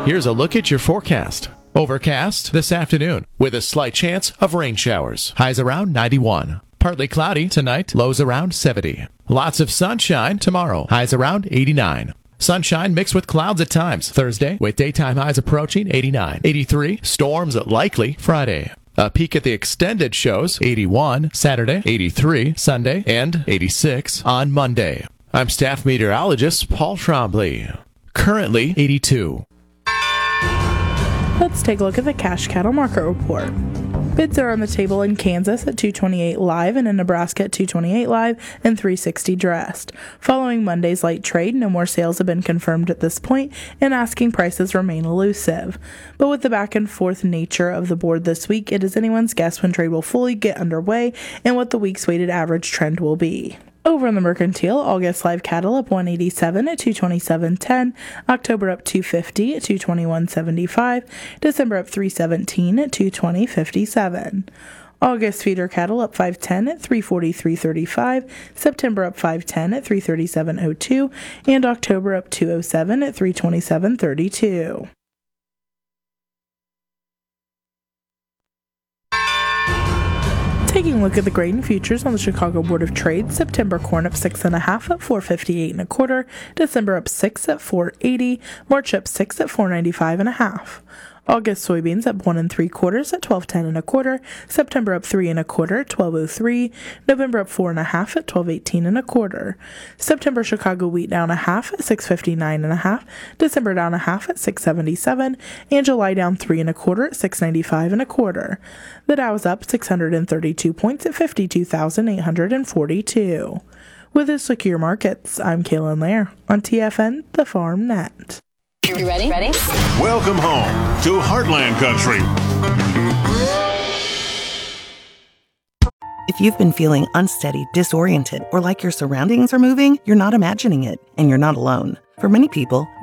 Here's a look at your forecast. Overcast this afternoon with a slight chance of rain showers. Highs around 91. Partly cloudy tonight, lows around 70. Lots of sunshine tomorrow, highs around 89. Sunshine mixed with clouds at times Thursday with daytime highs approaching 89. 83, storms likely Friday. A peek at the extended shows, 81 Saturday, 83 Sunday, and 86 on Monday. I'm staff meteorologist Paul Trombley. Currently 82. Let's take a look at the cash cattle market report. Bids are on the table in Kansas at $228 live and in Nebraska at $228 live and $360 dressed. Following Monday's light trade, no more sales have been confirmed at this point, and asking prices remain elusive. But with the back and forth nature of the board this week, it is anyone's guess when trade will fully get underway and what the week's weighted average trend will be. Over in the mercantile, August live cattle up 187 at 227.10, October up 250 at 221.75, December up 317 at 220.57. August feeder cattle up 510 at 343.35, September up 510 at 337.02, and October up 207 at 327.32. Taking a look at the grain futures on the Chicago Board of Trade, September corn up 6.5 at 458.25, December up 6 at 480, March up 6 at 495.5. August soybeans up 1 3/4 at 12.10.25, September up 3 1/4 at 12.03, November up 4 1/2 at 12.18.25. September Chicago wheat down 1/2 at 659.5, December down 1/2 at 677, and July down 3 1/4 at 695.25. The Dow is up 632 points at 52,842. With this look at your markets, I'm Kaylin Lair on TFN The Farm Net. You ready? Welcome home to Heartland Country. If you've been feeling unsteady, disoriented, or like your surroundings are moving, you're not imagining it, and you're not alone. For many people,